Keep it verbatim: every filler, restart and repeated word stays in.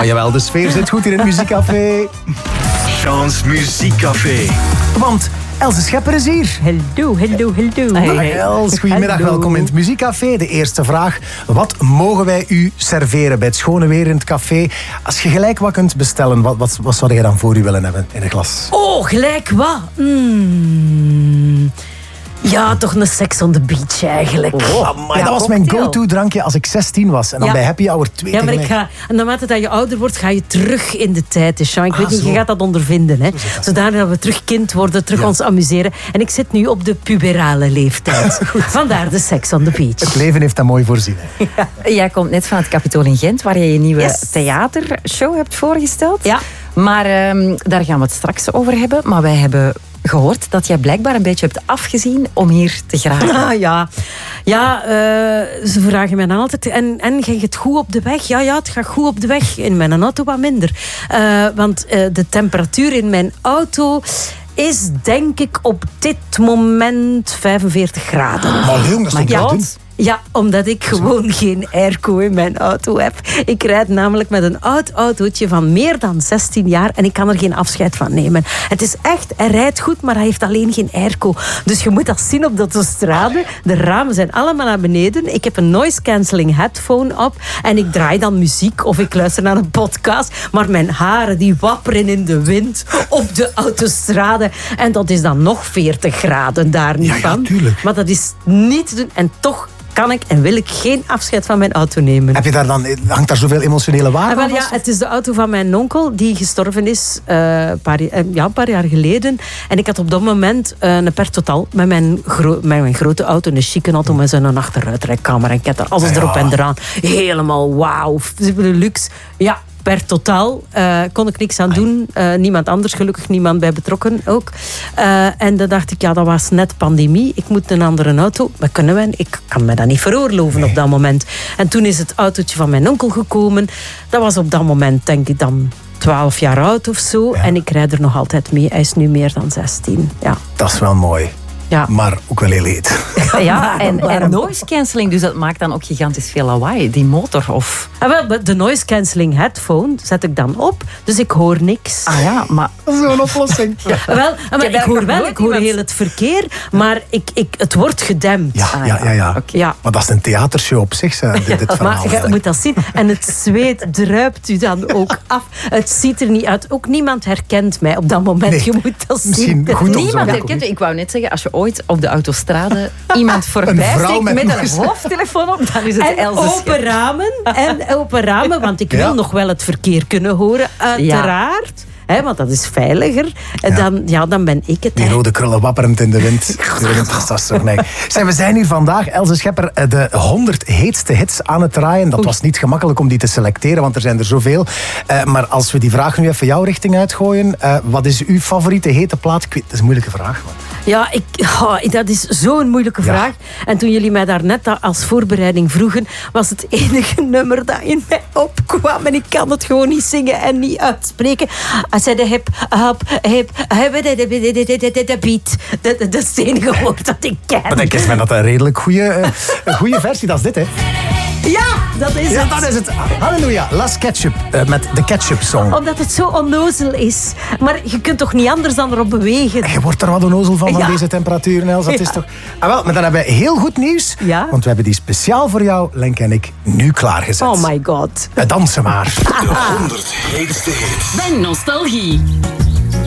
Oh jawel, de sfeer zit goed in het muziekcafé. Sean's Muziekcafé. Want Else Schepper is hier. Hallo, hallo, hallo. Hey Els, goedemiddag, Hallo. welkom in het Muziekcafé. De eerste vraag, wat mogen wij u serveren bij het schone weer in het café? Als je gelijk wat kunt bestellen, wat, wat, wat zou je dan voor u willen hebben in een glas? Oh, gelijk wat? Mm. Ja, toch een Sex on the Beach eigenlijk. Oh, amai, Ja, dat was mijn cocktail. go-to drankje als ik zestien was. En dan Ja. bij happy hour twee Ja, maar ik tegelijk. ga, en naarmate dat je ouder wordt, ga je terug in de tijd. Dus Jean, ik Ah, weet niet, zo. je gaat dat ondervinden. Hè? Zodanig dat we terug kind worden, terug Ja. ons amuseren. En ik zit nu op de puberale leeftijd. Vandaar de Sex on the Beach. Het leven heeft dat mooi voorzien. Hè. Jij komt net van het Capitool in Gent, waar je je nieuwe Yes. theatershow hebt voorgesteld. Ja. Maar ehm, daar gaan we het straks over hebben. Maar wij hebben gehoord dat jij blijkbaar een beetje hebt afgezien om hier te geraken. Ah, ja, ja eh, ze vragen mij dan altijd. En, en ging het goed op de weg? Ja, ja, het gaat goed op de weg. In mijn auto wat minder. Eh, want eh, de temperatuur in mijn auto is denk ik op dit moment vijfenveertig graden. Maar jong, dat is toch Ja, niet te doen? ja, omdat ik gewoon geen airco in mijn auto heb. Ik rijd namelijk met een oud autootje van meer dan zestien jaar en ik kan er geen afscheid van nemen. Het is echt, hij rijdt goed, maar hij heeft alleen geen airco. Dus je moet dat zien op de autostrade. De ramen zijn allemaal naar beneden. Ik heb een noise cancelling headphone op en ik draai dan muziek of ik luister naar een podcast. Maar mijn haren die wapperen in de wind op de autostrade. En dat is dan nog veertig graden daar niet Ja, ja, van. tuurlijk. Maar dat is niet te doen. En toch kan ik en wil ik geen afscheid van mijn auto nemen. Heb je daar dan, hangt daar zoveel emotionele waarde Ah, wel, aan ja, vast? het is de auto van mijn onkel die gestorven is eh, een, paar, eh, ja, een paar jaar geleden. En ik had op dat moment eh, een per totaal met mijn, gro- met mijn grote auto, een chique auto met zo'n achteruitrijkamer. En ik had er alles Ja. erop en eraan. Helemaal wauw, luxe. Ja, per totaal eh, kon ik niks aan doen. Eh, niemand anders, gelukkig niemand bij betrokken ook. Eh, en dan dacht ik, ja, dat was net pandemie. Ik moet een andere auto. Maar kunnen we? Ik kan me dat niet veroorloven Nee. op dat moment. En toen is het autootje van mijn onkel gekomen. Dat was op dat moment, denk ik, dan twaalf jaar oud of zo. Ja. En ik rijd er nog altijd mee. Hij is nu meer dan zestien. Ja. Dat is wel mooi. Ja. Maar ook wel heel heet. Ja, en, en Waarom? noise cancelling, dus dat maakt dan ook gigantisch veel lawaai, die motor. Of... Ah, wel, de noise cancelling headphone zet ik dan op. Dus ik hoor niks. Ah ja, maar Dat is wel een oplossing. Ja, Wel, maar ik, daar hoor nog wel, nooit ik hoor iemand- heel het verkeer, maar ik, ik, het wordt gedempt. ja, ja. ja, ja. Oké. Ja. Maar dat is een theatershow op zich, hè, dit, dit verhaal. Maar je eigenlijk. moet dat zien. En het zweet druipt u dan ook af. Het ziet er niet uit. Ook niemand herkent mij op dat moment. Nee, Je moet dat misschien zien. goed om zo niemand te herkent. Ik wou net zeggen, als je ooit op de autostrade iemand voorbij vrouw steekt met met, noise. een hoofdtelefoon op, dan is het En Else open Schepper. ramen. En open ramen, want ik wil Ja. nog wel het verkeer kunnen horen. Uiteraard. Hè, want dat is veiliger. En Ja. dan, ja, dan ben ik het. Die hè. rode krullen wapperend in de wind. De wind dat is toch nee. Zeg, we zijn hier vandaag, Else Schepper, de honderd heetste hits aan het draaien. Dat was niet gemakkelijk om die te selecteren, want er zijn er zoveel. Uh, maar als we die vraag nu even jouw richting uitgooien. Uh, wat is uw favoriete hete plaat? Ik weet, dat is een moeilijke vraag. Man. Ja, ik, oh, dat is zo'n moeilijke Ja. vraag. En toen jullie mij daar net als voorbereiding vroegen, was het enige nummer dat in mij opkwam. En ik kan het gewoon niet zingen en niet uitspreken. I said hip, hop, hip, de beat. Dat dat is het enige woord dat ik ken. Maar denk eens, dat een redelijk goede uh, goede versie, dat is dit, hè? Ja, dat is Ja, het. dat is het. Halleluja, Las Ketchup, uh, met de Ketchup Song. Omdat het zo onnozel is. Maar je kunt toch niet anders dan erop bewegen. Je wordt er wat onnozel van, van Ja. deze temperaturen, Els. Dat Ja. is toch... Ah, wel, maar dan hebben we heel goed nieuws. Ja. Want we hebben die speciaal voor jou, Lenke en ik, nu klaargezet. Oh my god. Uh, Dansen maar. De honderd heetste hits. Bij Nostalgie.